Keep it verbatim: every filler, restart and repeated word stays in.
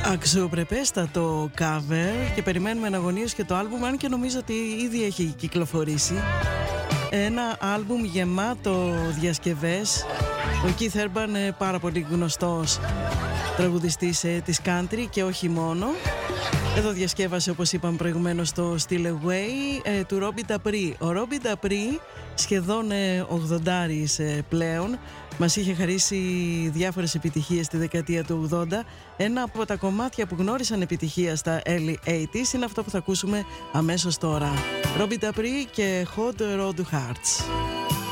Αξιοπρεπέστατο cover και περιμένουμε εναγωνίως και το άλμπουμ, αν και νομίζω ότι ήδη έχει κυκλοφορήσει. Ένα άλμπουμ γεμάτο διασκευές. Ο Keith Urban, πάρα πολύ γνωστός τραγουδιστής ε, της country και όχι μόνο. Εδώ διασκεύασε, όπως είπαμε προηγουμένως, το Still Away ε, του Robbie Dabri. Ο Robbie Dabri, σχεδόν ε, ογδοντάρης ε, πλέον, μας είχε χαρίσει διάφορες επιτυχίες στη δεκαετία του ογδόντα. Ένα από τα κομμάτια που γνώρισαν επιτυχία στα early ογδόντα είναι αυτό που θα ακούσουμε αμέσως τώρα. Robbie Dabri και Hot Rod Hearts.